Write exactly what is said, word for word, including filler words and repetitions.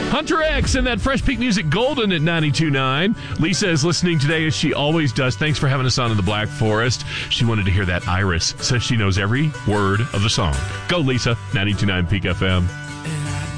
Hunter X and that Fresh Peak Music Golden at ninety-two point nine. Lisa is listening today as she always does. Thanks for having us on in the Black Forest. She wanted to hear that Iris. Says she knows every word of the song. Go, Lisa. ninety-two point nine Peak F M.